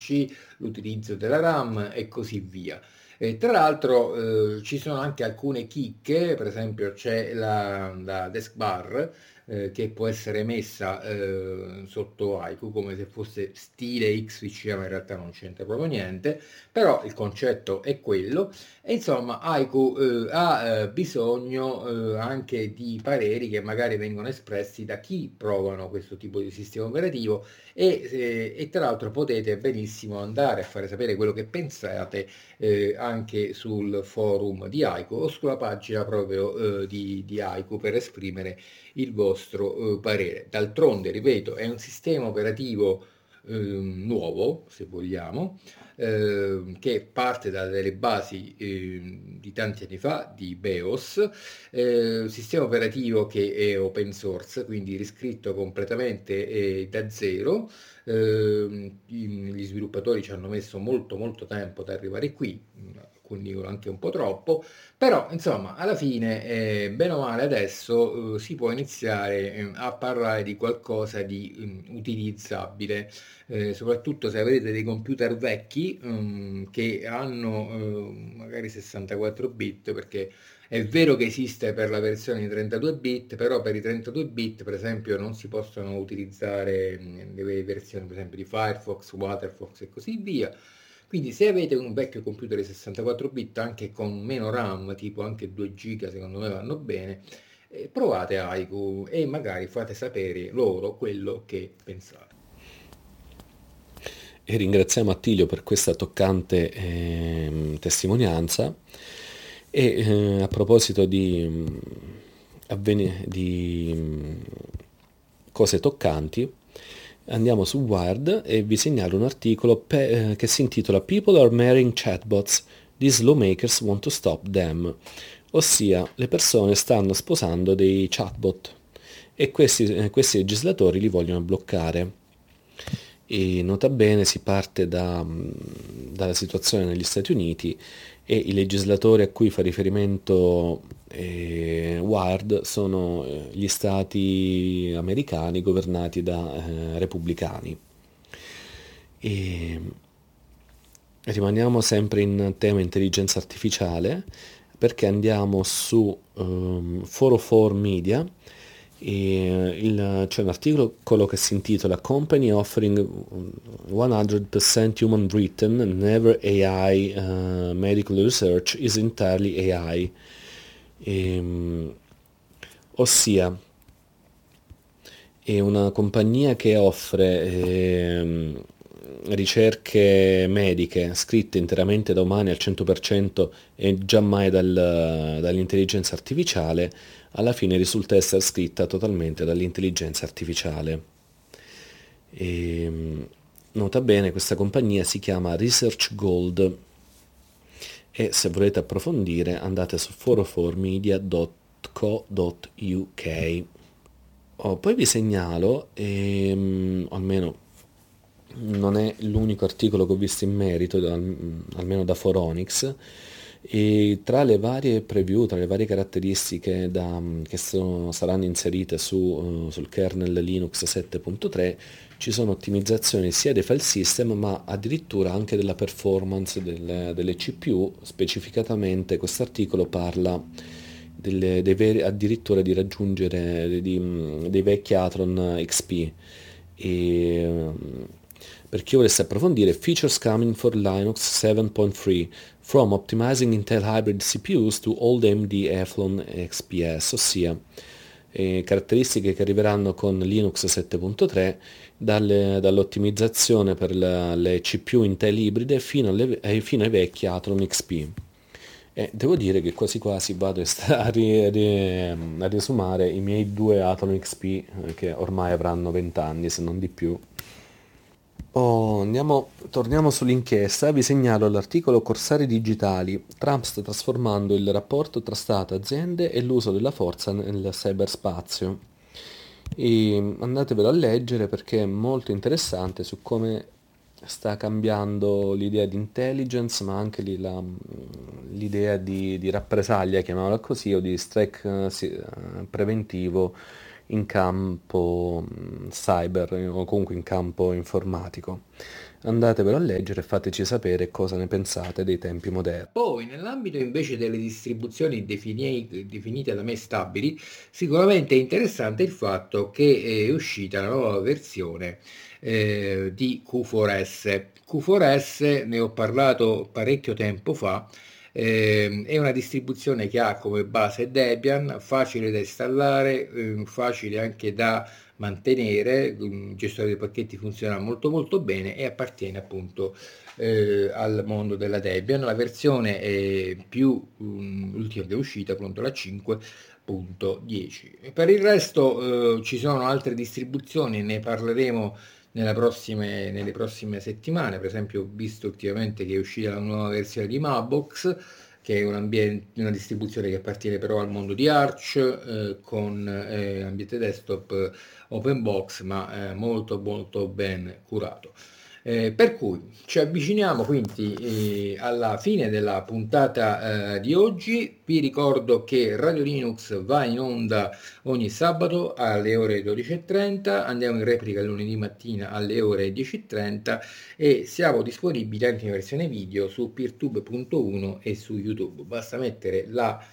l'utilizzo della RAM e così via. Tra l'altro ci sono anche alcune chicche, per esempio c'è la desk bar che può essere messa sotto Haiku come se fosse stile XVC, ma in realtà non c'entra proprio niente, però il concetto è quello. E insomma, Haiku ha bisogno anche di pareri che magari vengono espressi da chi provano questo tipo di sistema operativo e tra l'altro potete benissimo andare a fare sapere quello che pensate anche sul forum di Haiku o sulla pagina proprio di Haiku per esprimere il vostro parere. D'altronde, ripeto, è un sistema operativo nuovo, se vogliamo, che parte da delle basi di tanti anni fa di BEOS, sistema operativo che è open source, quindi riscritto completamente da zero. Gli sviluppatori ci hanno messo molto molto tempo ad arrivare qui, alcuni dicono anche un po' troppo, però insomma alla fine, bene o male adesso si può iniziare a parlare di qualcosa di utilizzabile, soprattutto se avete dei computer vecchi che hanno magari 64 bit, perché è vero che esiste per la versione di 32 bit, però per i 32 bit, per esempio, non si possono utilizzare le versioni, per esempio, di Firefox, Waterfox e così via. Quindi se avete un vecchio computer di 64 bit, anche con meno RAM, tipo anche 2 giga, secondo me vanno bene, provate Haiku e magari fate sapere loro quello che pensate. E ringraziamo Attilio per questa toccante testimonianza. E a proposito di cose toccanti, andiamo su Wired e vi segnalo un articolo che si intitola People are marrying chatbots, these lawmakers want to stop them, ossia le persone stanno sposando dei chatbot e questi legislatori li vogliono bloccare. E nota bene si parte dalla situazione negli Stati Uniti e i legislatori a cui fa riferimento Ward sono gli stati americani governati da repubblicani. E rimaniamo sempre in tema intelligenza artificiale perché andiamo su 404 Media e c'è un articolo che si intitola Company offering 100% human written, never AI medical research is entirely AI. Ossia è una compagnia che offre ricerche mediche scritte interamente da umani al 100% e giammai dall'intelligenza artificiale, alla fine risulta essere scritta totalmente dall'intelligenza artificiale. Nota bene, questa compagnia si chiama Research Gold e se volete approfondire andate su 404media.co.uk. Poi vi segnalo, almeno non è l'unico articolo che ho visto in merito, almeno da Foronix, e tra le varie preview, tra le varie caratteristiche saranno inserite sul kernel Linux 7.3, ci sono ottimizzazioni sia dei file system ma addirittura anche della performance delle CPU. Specificatamente questo articolo parla addirittura di raggiungere dei vecchi Athlon XP. E, per chi volesse approfondire, features coming for Linux 7.3, from optimizing Intel hybrid CPUs to old AMD Athlon XPS, ossia caratteristiche che arriveranno con Linux 7.3, dall'ottimizzazione per le CPU Intel ibride fino ai vecchi Athlon XP. Devo dire che quasi quasi vado a riesumare i miei due Athlon XP che ormai avranno 20 anni, se non di più. Torniamo sull'inchiesta, vi segnalo l'articolo Corsari digitali. Trump sta trasformando il rapporto tra Stato, aziende e l'uso della forza nel cyberspazio. E andatevelo a leggere perché è molto interessante su come sta cambiando l'idea di intelligence, ma anche l'idea di rappresaglia, chiamiamola così, o di strike preventivo in campo cyber o comunque in campo informatico. Andatevelo a leggere e fateci sapere cosa ne pensate dei tempi moderni. Poi, nell'ambito invece delle distribuzioni definite da me stabili, sicuramente è interessante il fatto che è uscita la nuova versione di Q4S. Q4S ne ho parlato parecchio tempo fa. È una distribuzione che ha come base Debian, facile da installare, facile anche da mantenere, il gestore dei pacchetti funziona molto molto bene e appartiene appunto al mondo della Debian. La versione è più l'ultima che è uscita, appunto la 5.10. Per il resto ci sono altre distribuzioni, ne parleremo nelle prossime settimane. Per esempio, ho visto ultimamente che è uscita la nuova versione di Mabox, che è una distribuzione che appartiene però al mondo di Arch, con ambiente desktop open box, ma molto molto ben curato. Per cui ci avviciniamo quindi alla fine della puntata di oggi. Vi ricordo che Radio Linux va in onda ogni sabato alle ore 12.30, andiamo in replica lunedì mattina alle ore 10.30 e siamo disponibili anche in versione video su peertube.1 e su YouTube. Basta mettere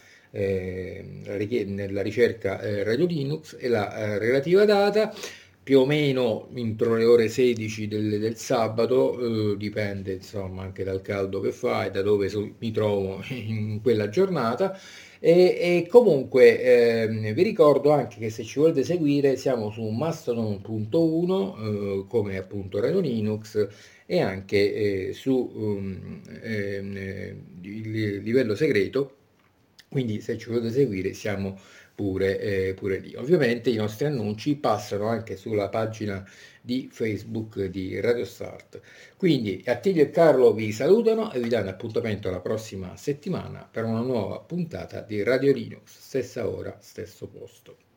nella ricerca Radio Linux e la relativa data, più o meno entro le ore 16 del sabato, dipende insomma anche dal caldo che fa e da dove mi trovo in quella giornata. E comunque vi ricordo anche che se ci volete seguire siamo su Mastodon.1 come appunto Radio Linux e anche su il livello segreto, quindi se ci volete seguire siamo pure lì. Ovviamente i nostri annunci passano anche sulla pagina di Facebook di Radio Start. Quindi Attilio e Carlo vi salutano e vi danno appuntamento alla prossima settimana per una nuova puntata di Radio Linux, stessa ora, stesso posto.